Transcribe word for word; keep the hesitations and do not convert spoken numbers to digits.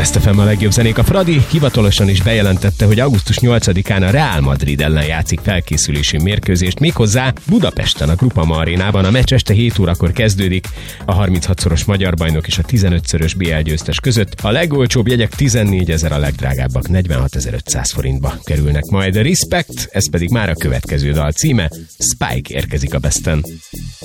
Best ef em a legjobb zenék. A Fradi hivatalosan is bejelentette, hogy augusztus nyolcadikán a Real Madrid ellen játszik felkészülési mérkőzést, méghozzá Budapesten, a Groupama arénában. A meccs este hét órakor kezdődik. A harminchatszoros magyar bajnok és a tizenötszörös bé el győztes között. A legolcsóbb jegyek tizennégyezer, a legdrágábbak negyvenhatezer-ötszáz forintba kerülnek majd. A Respect, ez pedig már a következő dal címe. Spike érkezik a Besten.